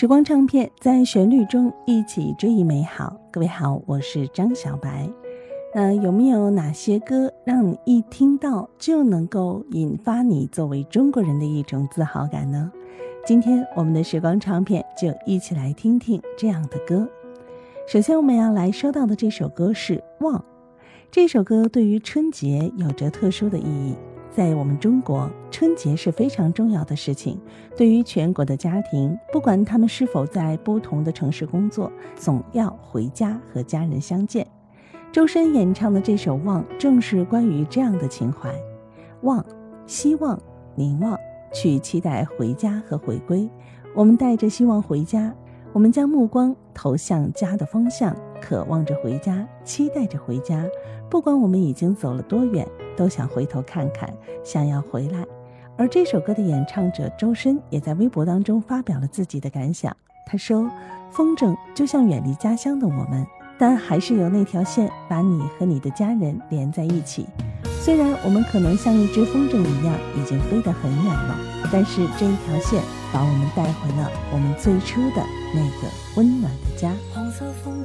时光唱片，在旋律中一起追忆美好。各位好，我是张小白。有没有哪些歌让你一听到就能够引发你作为中国人的一种自豪感呢？今天我们的时光唱片就一起来听听这样的歌。首先我们要来说到的这首歌是《望》。这首歌对于春节有着特殊的意义。在我们中国，春节是非常重要的事情，对于全国的家庭，不管他们是否在不同的城市工作，总要回家和家人相见。周深演唱的这首《望》正是关于这样的情怀。望，希望，凝望，去期待回家和回归。我们带着希望回家，我们将目光投向家的方向，渴望着回家，期待着回家。不管我们已经走了多远，都想回头看看，想要回来。而这首歌的演唱者周深也在微博当中发表了自己的感想。他说，风筝就像远离家乡的我们，但还是有那条线把你和你的家人连在一起。虽然我们可能像一只风筝一样已经飞得很远了，但是这一条线把我们带回了我们最初的那个温暖的家。 红色风